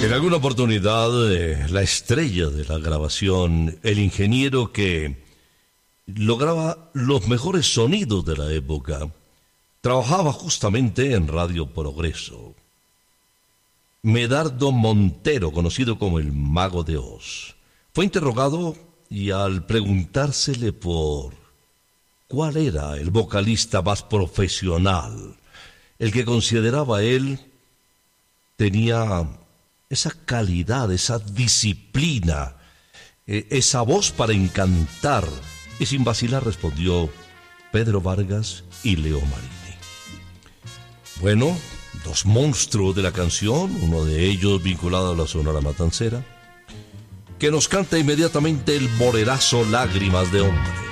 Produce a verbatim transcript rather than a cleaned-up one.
En alguna oportunidad, eh, la estrella de la grabación, el ingeniero que lograba los mejores sonidos de la época, trabajaba justamente en Radio Progreso. Medardo Montero, conocido como el Mago de Oz, fue interrogado y al preguntársele por cuál era el vocalista más profesional, el que consideraba él tenía esa calidad, esa disciplina, eh, esa voz para encantar, y sin vacilar respondió Pedro Vargas y Leo Marini. Bueno, dos monstruos de la canción, uno de ellos vinculado a la Sonora Matancera, que nos canta inmediatamente el bolerazo Lágrimas de Hombre.